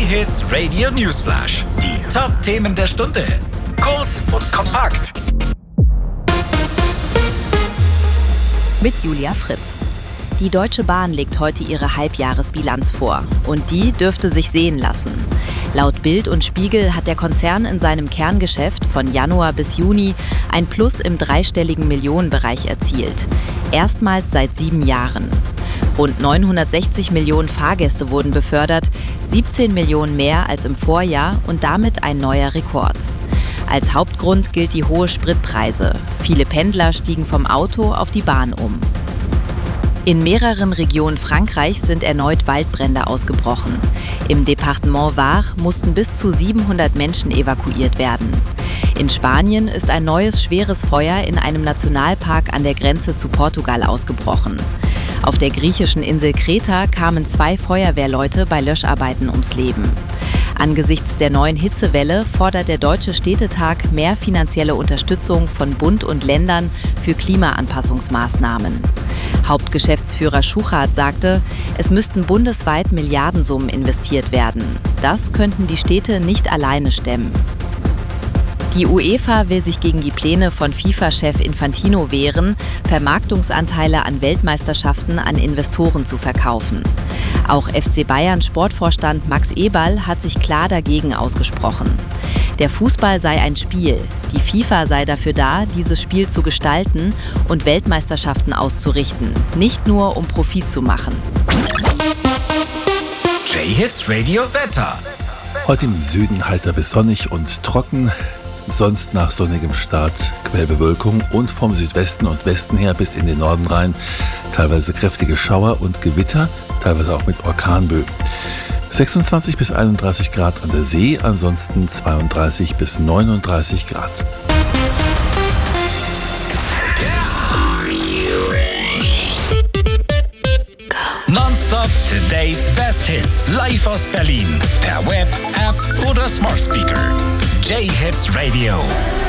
J-Hits Radio Newsflash. Die Top-Themen der Stunde. Kurz und kompakt. Mit Julia Fritz. Die Deutsche Bahn legt heute ihre Halbjahresbilanz vor. Und die dürfte sich sehen lassen. Laut Bild und Spiegel hat der Konzern in seinem Kerngeschäft von Januar bis Juni ein Plus im dreistelligen Millionenbereich erzielt. Erstmals seit 7 Jahren. Rund 960 Millionen Fahrgäste wurden befördert, 17 Millionen mehr als im Vorjahr und damit ein neuer Rekord. Als Hauptgrund gilt die hohe Spritpreise. Viele Pendler stiegen vom Auto auf die Bahn um. In mehreren Regionen Frankreichs sind erneut Waldbrände ausgebrochen. Im Departement Var mussten bis zu 700 Menschen evakuiert werden. In Spanien ist ein neues schweres Feuer in einem Nationalpark an der Grenze zu Portugal ausgebrochen. Auf der griechischen Insel Kreta kamen 2 Feuerwehrleute bei Löscharbeiten ums Leben. Angesichts der neuen Hitzewelle fordert der Deutsche Städtetag mehr finanzielle Unterstützung von Bund und Ländern für Klimaanpassungsmaßnahmen. Hauptgeschäftsführer Schuchart sagte, es müssten bundesweit Milliardensummen investiert werden. Das könnten die Städte nicht alleine stemmen. Die UEFA will sich gegen die Pläne von FIFA-Chef Infantino wehren, Vermarktungsanteile an Weltmeisterschaften an Investoren zu verkaufen. Auch FC Bayern Sportvorstand Max Eberl hat sich klar dagegen ausgesprochen. Der Fußball sei ein Spiel. Die FIFA sei dafür da, dieses Spiel zu gestalten und Weltmeisterschaften auszurichten, nicht nur um Profit zu machen. J-Hits Radio Wetter. Heute im Süden heiter bis sonnig und trocken. Sonst nach sonnigem Start Quellbewölkung und vom Südwesten und Westen her bis in den Norden rein teilweise kräftige Schauer und Gewitter, teilweise auch mit Orkanböen. 26 bis 31 Grad an der See, ansonsten 32 bis 39 Grad. Nonstop Today's Best Hits. Live aus Berlin. Per Web, App oder Smart Speaker. J-Hits Radio.